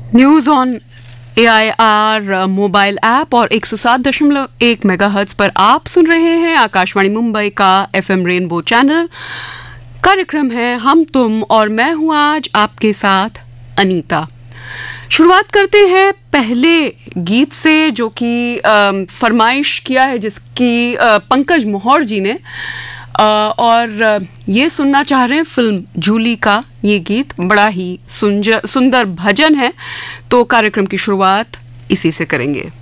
News on AIR mobile app और 107.1 megahertz पर आप सुन रहे हैं आकाशवाणी मुंबई का FM रेनबो चैनल। कार्यक्रम है हम तुम और मैं हूं आज आपके साथ अनीता। शुरुआत करते हैं पहले गीत से जो कि फरमाइश किया है जिसकी पंकज मोहर जी ने, और ये सुनना चाह रहे हैं फिल्म झूली का ये गीत। बड़ा ही सुंदर भजन है, तो कार्यक्रम की शुरुआत इसी से करेंगे।